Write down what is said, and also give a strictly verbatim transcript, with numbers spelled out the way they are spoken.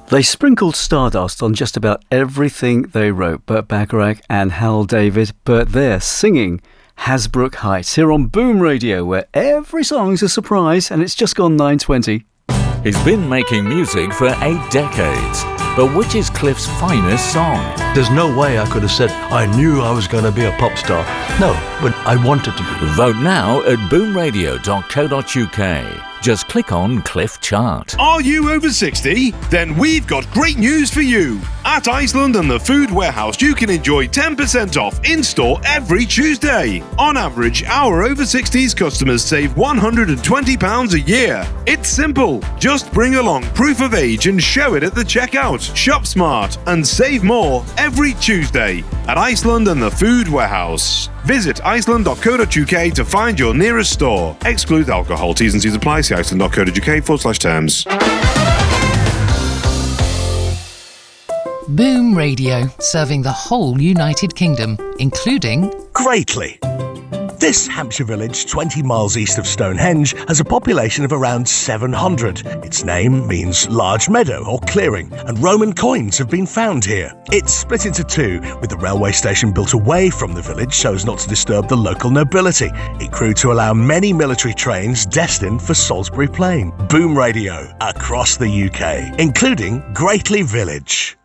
They sprinkled stardust on just about everything they wrote, Burt Bacharach and Hal David, but they're singing Hasbrook Heights here on Boom Radio, where every song's a surprise, and it's just gone nine twenty. He's been making music for eight decades, but which is Cliff's finest song? There's no way I could have said I knew I was going to be a pop star. No, but I wanted to be. Vote now at boom radio dot co dot uk. Just click on Cliff Chart. Are you over sixty? Then we've got great news for you. At Iceland and the Food Warehouse, you can enjoy ten percent off in-store every Tuesday. On average, our over sixties customers save one hundred twenty pounds a year. It's simple. Just bring along proof of age and show it at the checkout. Shop smart and save more every Tuesday at Iceland and the Food Warehouse. Visit iceland dot co dot uk to find your nearest store. Exclude alcohol. T's and C's apply. See iceland dot co dot uk forward slash terms. Boom Radio, serving the whole United Kingdom, including Greatly. This Hampshire village, twenty miles east of Stonehenge, has a population of around seven hundred. Its name means large meadow or clearing, and Roman coins have been found here. It's split into two, with the railway station built away from the village so as not to disturb the local nobility. It grew to allow many military trains destined for Salisbury Plain. Boom Radio, across the U K, including Greatly Village.